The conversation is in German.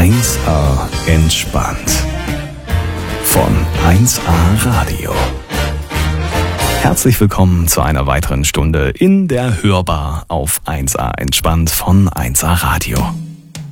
1A entspannt. Von 1A Radio. Herzlich willkommen zu einer weiteren Stunde in der Hörbar auf 1A entspannt von 1A Radio.